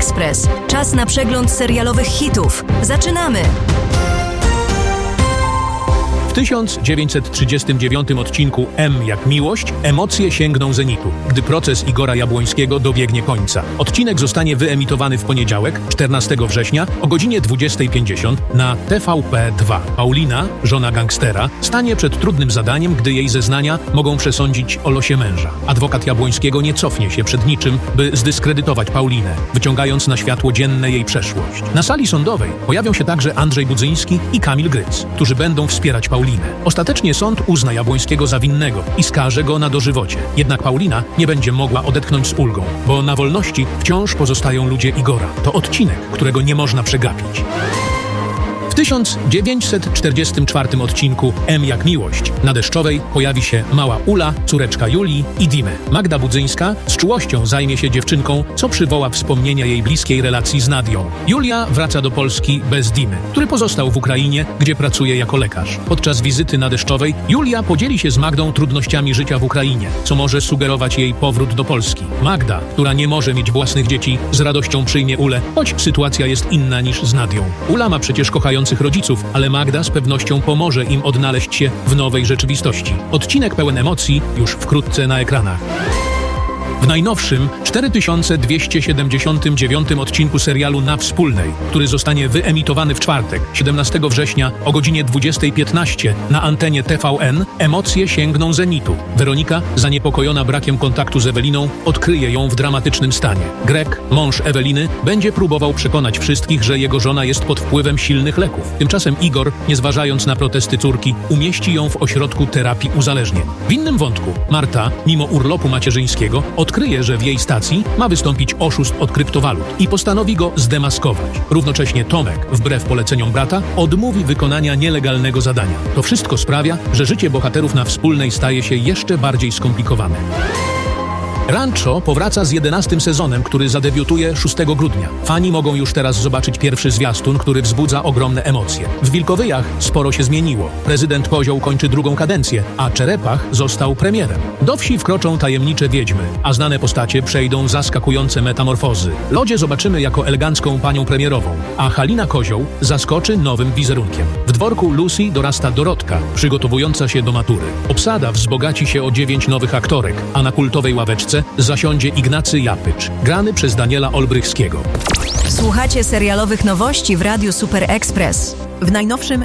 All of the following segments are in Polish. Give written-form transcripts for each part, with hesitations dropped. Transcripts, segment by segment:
Express. Czas na przegląd serialowych hitów. Zaczynamy! W 1939 odcinku M jak miłość emocje sięgną zenitu, gdy proces Igora Jabłońskiego dobiegnie końca. Odcinek zostanie wyemitowany w poniedziałek, 14 września o godzinie 20:50 na TVP2. Paulina, żona gangstera, stanie przed trudnym zadaniem, gdy jej zeznania mogą przesądzić o losie męża. Adwokat Jabłońskiego nie cofnie się przed niczym, by zdyskredytować Paulinę, wyciągając na światło dzienne jej przeszłość. Na sali sądowej pojawią się także Andrzej Budzyński i Kamil Gryc, którzy będą wspierać Paulinę. Ostatecznie sąd uzna Jabłońskiego za winnego i skaże go na dożywocie. Jednak Paulina nie będzie mogła odetchnąć z ulgą, bo na wolności wciąż pozostają ludzie Igora. To odcinek, którego nie można przegapić. W 1944 odcinku M jak miłość na Deszczowej pojawi się mała Ula, córeczka Julii i Dimy. Magda Budzyńska z czułością zajmie się dziewczynką, co przywoła wspomnienia jej bliskiej relacji z Nadią. Julia wraca do Polski bez Dimy, który pozostał w Ukrainie, gdzie pracuje jako lekarz. Podczas wizyty na Deszczowej Julia podzieli się z Magdą trudnościami życia w Ukrainie, co może sugerować jej powrót do Polski. Magda, która nie może mieć własnych dzieci, z radością przyjmie Ulę, choć sytuacja jest inna niż z Nadią. Ula ma przecież kochających rodziców, ale Magda z pewnością pomoże im odnaleźć się w nowej rzeczywistości. Odcinek pełen emocji już wkrótce na ekranach. W najnowszym 4279 odcinku serialu Na Wspólnej, który zostanie wyemitowany w czwartek, 17 września o godzinie 20:15 na antenie TVN, emocje sięgną zenitu. Weronika, zaniepokojona brakiem kontaktu z Eweliną, odkryje ją w dramatycznym stanie. Greg, mąż Eweliny, będzie próbował przekonać wszystkich, że jego żona jest pod wpływem silnych leków. Tymczasem Igor, nie zważając na protesty córki, umieści ją w ośrodku terapii uzależnień. W innym wątku Marta, mimo urlopu macierzyńskiego, odkryje, że w jej stacji ma wystąpić oszust od kryptowalut i postanowi go zdemaskować. Równocześnie Tomek, wbrew poleceniom brata, odmówi wykonania nielegalnego zadania. To wszystko sprawia, że życie bohaterów Na Wspólnej staje się jeszcze bardziej skomplikowane. Rancho powraca z 11. sezonem, który zadebiutuje 6 grudnia. Fani mogą już teraz zobaczyć pierwszy zwiastun, który wzbudza ogromne emocje. W Wilkowyjach sporo się zmieniło. Prezydent Kozioł kończy drugą kadencję, a Czerepach został premierem. Do wsi wkroczą tajemnicze wiedźmy, a znane postacie przejdą zaskakujące metamorfozy. Lodzie zobaczymy jako elegancką panią premierową, a Halina Kozioł zaskoczy nowym wizerunkiem. W dworku Lucy dorasta Dorotka, przygotowująca się do matury. Obsada wzbogaci się o 9 nowych aktorek, a na kultowej ławeczce zasiądzie Ignacy Japycz, grany przez Daniela Olbrychskiego. Słuchacie serialowych nowości w Radiu Super Express. W najnowszym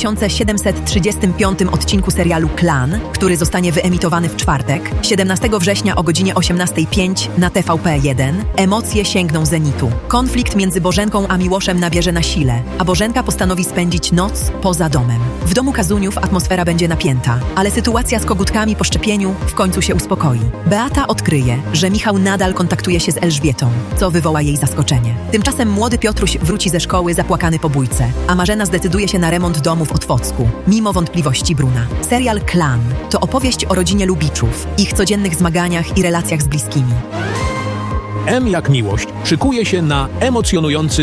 4735 odcinku serialu Klan, który zostanie wyemitowany w czwartek, 17 września o godzinie 18:05 na TVP1, emocje sięgną zenitu. Konflikt między Bożenką a Miłoszem nabierze na sile, a Bożenka postanowi spędzić noc poza domem. W domu Kazuniów atmosfera będzie napięta, ale sytuacja z kogutkami po szczepieniu w końcu się uspokoi. Beata odkryje, że Michał nadal kontaktuje się z Elżbietą, co wywoła jej zaskoczenie. Tymczasem młody Piotruś wróci ze szkoły zapłakany po bójce, a Marzena zdecyduje się na remont domu w Otwocku, mimo wątpliwości Bruna. Serial Klan to opowieść o rodzinie Lubiczów, ich codziennych zmaganiach i relacjach z bliskimi. M jak miłość szykuje się na emocjonujący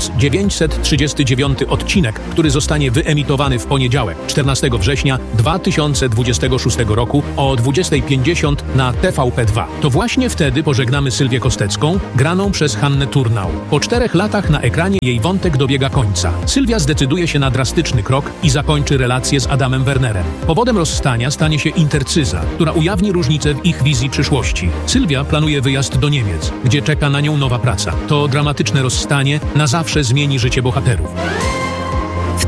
1939 odcinek, który zostanie wyemitowany w poniedziałek, 14 września 2026 roku o 20:50 na TVP2. To właśnie wtedy pożegnamy Sylwię Kostecką, graną przez Hannę Turnau. Po 4 latach na ekranie jej wątek dobiega końca. Sylwia zdecyduje się na drastyczny krok i zakończy relację z Adamem Wernerem. Powodem rozstania stanie się intercyza, która ujawni różnice w ich wizji przyszłości. Sylwia planuje wyjazd do Niemiec, gdzie czeka na nią nowa praca. To dramatyczne rozstanie na zawsze zmieni życie bohaterów. W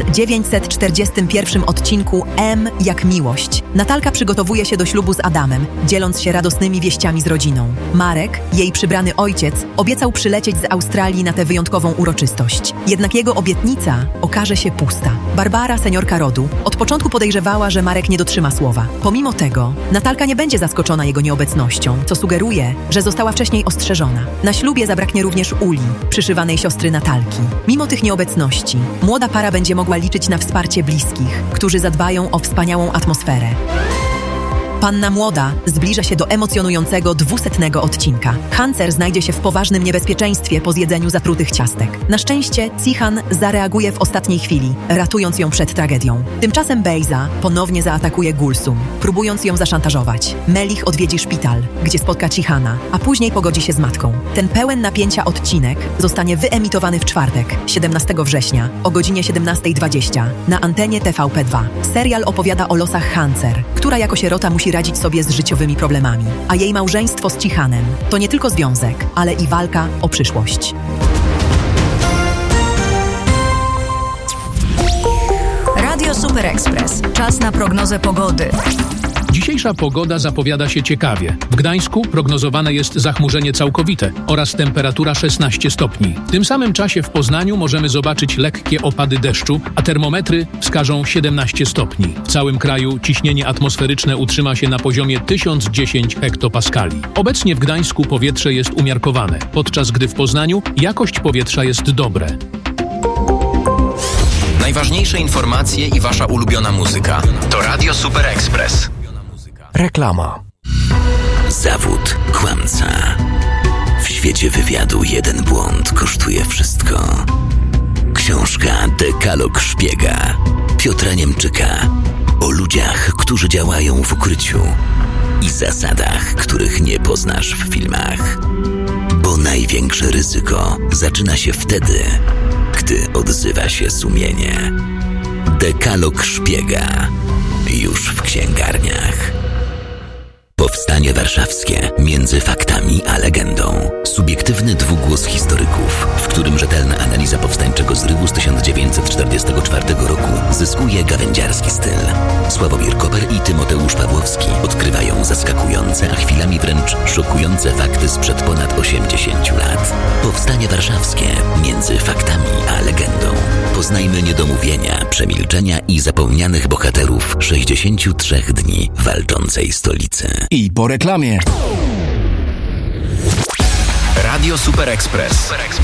1941 odcinku M jak miłość Natalka przygotowuje się do ślubu z Adamem, dzieląc się radosnymi wieściami z rodziną. Marek, jej przybrany ojciec, obiecał przylecieć z Australii na tę wyjątkową uroczystość. Jednak jego obietnica okaże się pusta. Barbara, seniorka rodu, od początku podejrzewała, że Marek nie dotrzyma słowa. Pomimo tego, Natalka nie będzie zaskoczona jego nieobecnością, co sugeruje, że została wcześniej ostrzeżona. Na ślubie zabraknie również Uli, przyszywanej siostry Natalki. Mimo tych nieobecności, młoda para będzie mogła liczyć na wsparcie bliskich, którzy zadbają o wspaniałą atmosferę. Panna Młoda zbliża się do emocjonującego 200. odcinka. Hancer znajdzie się w poważnym niebezpieczeństwie po zjedzeniu zatrutych ciastek. Na szczęście Cihan zareaguje w ostatniej chwili, ratując ją przed tragedią. Tymczasem Bejza ponownie zaatakuje Gulsum, próbując ją zaszantażować. Melich odwiedzi szpital, gdzie spotka Cihana, a później pogodzi się z matką. Ten pełen napięcia odcinek zostanie wyemitowany w czwartek, 17 września, o godzinie 17:20 na antenie TVP2. Serial opowiada o losach Hancer, która jako sierota musi radzić sobie z życiowymi problemami, a jej małżeństwo z Cihanem to nie tylko związek, ale i walka o przyszłość. Radio Super Express. Czas na prognozę pogody. Dzisiejsza pogoda zapowiada się ciekawie. W Gdańsku prognozowane jest zachmurzenie całkowite oraz temperatura 16 stopni. W tym samym czasie w Poznaniu możemy zobaczyć lekkie opady deszczu, a termometry wskażą 17 stopni. W całym kraju ciśnienie atmosferyczne utrzyma się na poziomie 1010 hektopaskali. Obecnie w Gdańsku powietrze jest umiarkowane, podczas gdy w Poznaniu jakość powietrza jest dobre. Najważniejsze informacje i wasza ulubiona muzyka to Radio Super Express. Reklama. Zawód kłamca. W świecie wywiadu jeden błąd kosztuje wszystko. Książka Dekalog Szpiega Piotra Niemczyka o ludziach, którzy działają w ukryciu i zasadach, których nie poznasz w filmach. Bo największe ryzyko zaczyna się wtedy, gdy odzywa się sumienie. Dekalog Szpiega już w księgarniach. Powstanie warszawskie między faktami a legendą. Subiektywny dwugłos historyków, w którym rzetelna analiza powstańczego zrywu z 1944 roku zyskuje gawędziarski styl. Sławomir Koper i Tymoteusz Pawłowski odkrywają zaskakujące, a chwilami wręcz szokujące fakty sprzed ponad 80 lat. Powstanie warszawskie między faktami a legendą. Poznajmy niedomówienia, przemilczenia i zapomnianych bohaterów 63 dni walczącej stolicy. I po reklamie. Radio Super Express.